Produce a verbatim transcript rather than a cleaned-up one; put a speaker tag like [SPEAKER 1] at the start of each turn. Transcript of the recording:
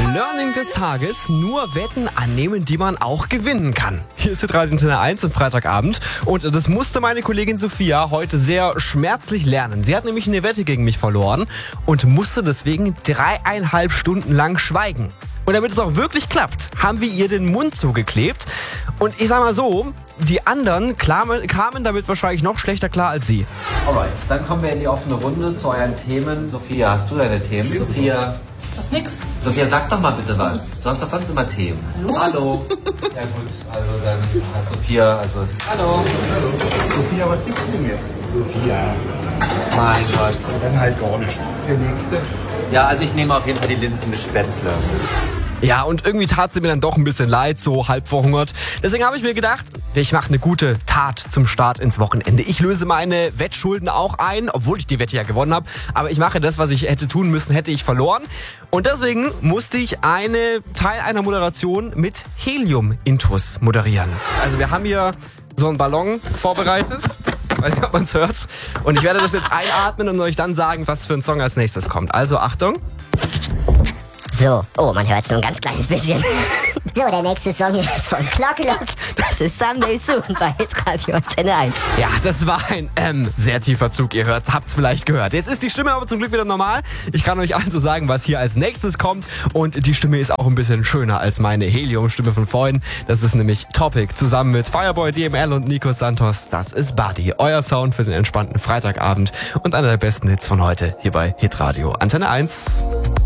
[SPEAKER 1] Learning des Tages: nur Wetten annehmen, die man auch gewinnen kann. Hier ist Hitradio Antenne eins am Freitagabend und das musste meine Kollegin Sophia heute sehr schmerzlich lernen. Sie hat nämlich eine Wette gegen mich verloren und musste deswegen dreieinhalb Stunden lang schweigen. Und damit es auch wirklich klappt, haben wir ihr den Mund zugeklebt. Und ich sag mal so, die anderen kamen, kamen damit wahrscheinlich noch schlechter klar als sie.
[SPEAKER 2] Alright, dann kommen wir in die offene Runde zu euren Themen. Sophia, hast du deine Themen? Sophia,
[SPEAKER 3] Das ist nix.
[SPEAKER 2] Sophia, sag doch mal bitte was. Du hast doch sonst immer Themen.
[SPEAKER 3] Hallo?
[SPEAKER 2] Hallo. Ja gut, also dann hat Sophia, also es Hallo.
[SPEAKER 4] Sophia, was gibt's denn jetzt? Sophia.
[SPEAKER 2] Mein Gott.
[SPEAKER 4] Dann halt gar nicht. Der nächste.
[SPEAKER 2] Ja, also ich nehme auf jeden Fall die Linsen mit Spätzle.
[SPEAKER 1] Ja, und irgendwie tat sie mir dann doch ein bisschen leid, so halb verhungert. Deswegen habe ich mir gedacht, ich mache eine gute Tat zum Start ins Wochenende. Ich löse meine Wettschulden auch ein, obwohl ich die Wette ja gewonnen habe. Aber ich mache das, was ich hätte tun müssen, hätte ich verloren. Und deswegen musste ich eine Teil einer Moderation mit Helium-Intus moderieren. Also wir haben hier so einen Ballon vorbereitet. Weiß nicht, ob man es hört. Und ich werde das jetzt einatmen und euch dann sagen, was für ein Song als nächstes kommt. Also Achtung.
[SPEAKER 5] So, oh, man hört es nur ein ganz kleines bisschen. So, der nächste Song hier ist von Clock Lock. Das ist Someday Soon bei Hitradio Antenne eins.
[SPEAKER 1] Ja, das war ein ähm, sehr tiefer Zug, ihr hört, habt's vielleicht gehört. Jetzt ist die Stimme aber zum Glück wieder normal. Ich kann euch also sagen, was hier als nächstes kommt. Und die Stimme ist auch ein bisschen schöner als meine Helium-Stimme von vorhin. Das ist nämlich Topic zusammen mit Fireboy, D M L und Nico Santos. Das ist Buddy, euer Sound für den entspannten Freitagabend und einer der besten Hits von heute hier bei Hitradio Antenne eins.